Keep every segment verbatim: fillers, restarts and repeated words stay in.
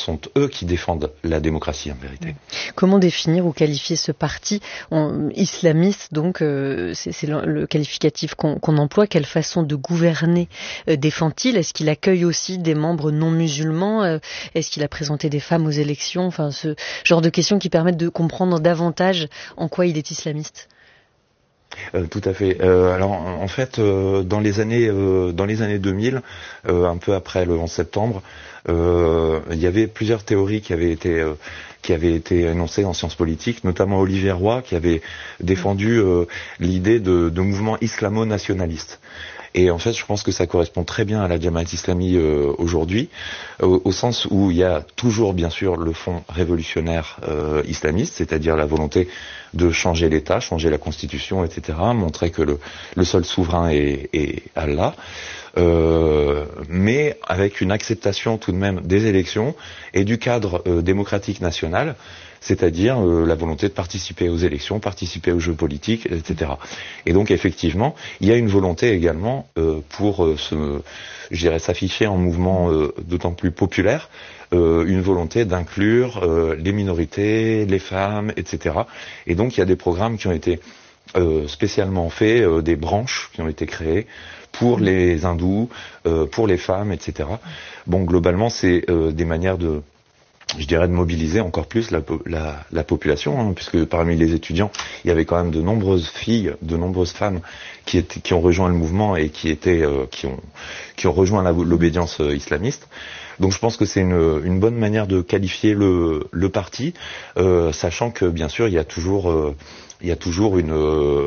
sont eux qui défendent la démocratie en vérité. Comment définir ou qualifier ce parti on, islamiste, donc euh, c'est, c'est le, le qualificatif qu'on, qu'on emploie. Quelle façon de gouverner euh, défend-il? Est-ce qu'il accueille aussi des membres non musulmans? euh, Est-ce qu'il a présenté des femmes aux élections? Enfin, ce genre de questions qui permettent de comprendre davantage en quoi il est islamiste. Euh, tout à fait. Euh, alors en, en fait, euh, dans les années euh, dans les années deux mille, euh, un peu après le onze septembre, euh, il y avait plusieurs théories qui avaient été euh, qui avaient été énoncées en sciences politiques, notamment Olivier Roy qui avait défendu euh, l'idée de, de mouvements islamo-nationalistes. Et en fait, je pense que ça correspond très bien à la Jamaat Islami euh, aujourd'hui, au, au sens où il y a toujours, bien sûr, le fond révolutionnaire euh, islamiste, c'est-à-dire la volonté de changer l'État, changer la Constitution, et cetera, montrer que le, le seul souverain est, est Allah, euh, mais avec une acceptation tout de même des élections et du cadre euh, démocratique national, c'est-à-dire euh, la volonté de participer aux élections, participer aux jeux politiques, et cetera. Et donc effectivement, il y a une volonté également euh, pour euh, se, je dirais, s'afficher en mouvement euh, d'autant plus populaire, euh, une volonté d'inclure euh, les minorités, les femmes, et cetera. Et donc il y a des programmes qui ont été euh, spécialement faits, euh, des branches qui ont été créées pour les hindous, euh, pour les femmes, et cetera. Bon, globalement, c'est euh, des manières de je dirais de mobiliser encore plus la, la, la population, hein, puisque parmi les étudiants, il y avait quand même de nombreuses filles, de nombreuses femmes qui, étaient, qui ont rejoint le mouvement et qui, étaient, euh, qui, ont, qui ont rejoint la, l'obédience euh, islamiste. Donc je pense que c'est une, une bonne manière de qualifier le, le parti, euh, sachant que bien sûr il y a toujours... Euh, il y a toujours une,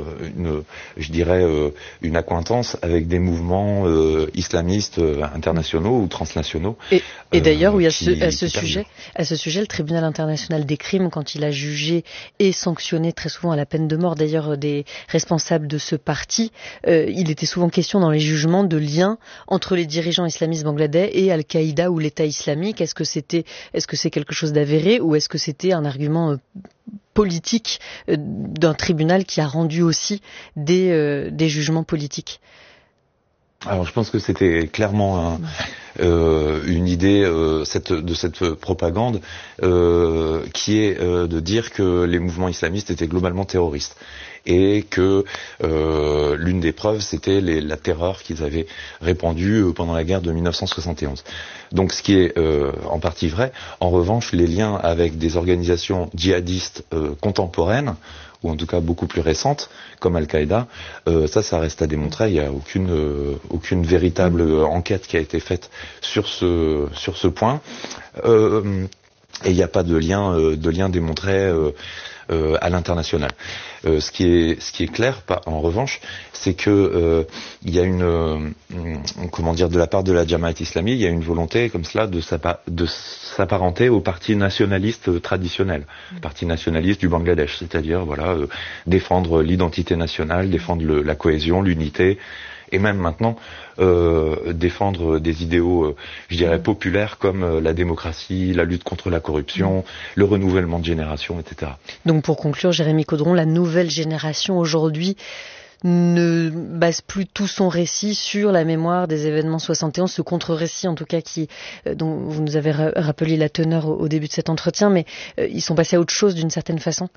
une je dirais, une accointance avec des mouvements euh, islamistes internationaux ou transnationaux. Et, et d'ailleurs, euh, oui, à qui, ce, à ce qui sujet, à ce sujet, le tribunal international des crimes, quand il a jugé et sanctionné très souvent à la peine de mort, d'ailleurs, des responsables de ce parti, euh, il était souvent question dans les jugements de liens entre les dirigeants islamistes bangladais et Al-Qaïda ou l'État islamique. Est-ce que c'était, est-ce que c'est quelque chose d'avéré ou est-ce que c'était un argument euh, politique euh, d'un tribunal qui a rendu aussi des, euh, des jugements politiques? Alors je pense que c'était clairement un, euh, une idée euh, cette, de cette propagande euh, qui est euh, de dire que les mouvements islamistes étaient globalement terroristes et que euh, l'une des preuves c'était les, la terreur qu'ils avaient répandue pendant la guerre de mille neuf cent soixante et onze. Donc ce qui est euh, en partie vrai. En revanche, les liens avec des organisations djihadistes euh, contemporaines ou en tout cas beaucoup plus récentes, comme Al-Qaïda, euh, ça, ça reste à démontrer. Il n'y a aucune, euh, aucune véritable euh, enquête qui a été faite sur ce, sur ce point. Euh, et il n'y a pas de lien, euh, de lien démontré euh, euh, à l'international. Euh, ce qui est, ce qui est clair, pas, en revanche, c'est que euh, il y a une, euh, comment dire, de la part de la Jamaat Islami, il y a une volonté comme cela de, s'appa- de s'apparenter au parti nationaliste traditionnel, mmh. parti nationaliste du Bangladesh, c'est-à-dire voilà euh, défendre l'identité nationale, défendre le, la cohésion, l'unité. Et même maintenant, euh, défendre des idéaux, euh, je dirais, populaires comme euh, la démocratie, la lutte contre la corruption, mmh. le renouvellement de génération, et cetera. Donc pour conclure, Jérémy Caudron, la nouvelle génération aujourd'hui ne base plus tout son récit sur la mémoire des événements soixante et onze, ce contre-récit en tout cas qui, euh, dont vous nous avez ra- rappelé la teneur au, au début de cet entretien, mais euh, ils sont passés à autre chose d'une certaine façon.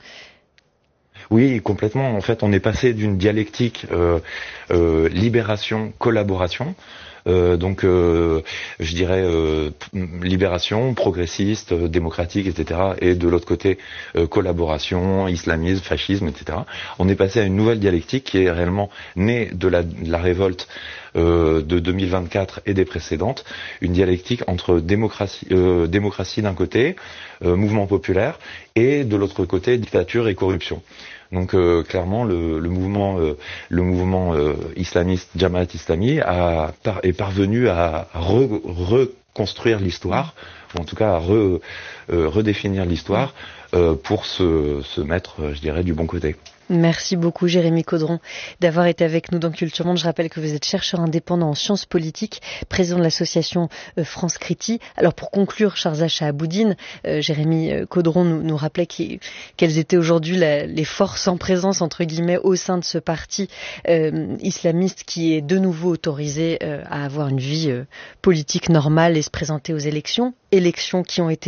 Oui, complètement. En fait, on est passé d'une dialectique euh, euh, libération-collaboration. Euh, donc, euh, je dirais euh, libération, progressiste, euh, démocratique, et cetera. Et de l'autre côté, euh, collaboration, islamisme, fascisme, et cetera. On est passé à une nouvelle dialectique qui est réellement née de la, de la révolte euh, de deux mille vingt-quatre et des précédentes. Une dialectique entre démocratie, euh, démocratie d'un côté, euh, mouvement populaire, et de l'autre côté, dictature et corruption. Donc euh, clairement, le, le mouvement, euh, le mouvement euh, islamiste, Jamaat Islami, a, par, est parvenu à re, reconstruire l'histoire, ou en tout cas à re, euh, redéfinir l'histoire euh, pour se, se mettre, je dirais, du bon côté. Merci beaucoup Jérémy Caudron d'avoir été avec nous dans Culture Monde. Je rappelle que vous êtes chercheur indépendant en sciences politiques, président de l'association euh, France Criti. Alors pour conclure, Sharza Shahaboudine, euh, Jérémy Caudron nous, nous rappelait qui, quelles étaient aujourd'hui la, les forces en présence entre guillemets au sein de ce parti euh, islamiste qui est de nouveau autorisé euh, à avoir une vie euh, politique normale et se présenter aux élections. Élections qui ont été